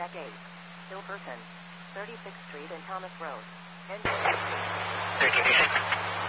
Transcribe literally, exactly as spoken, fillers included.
Deck eight. Still person. thirty-sixth Street and Thomas Road. Engine. thirteen D six.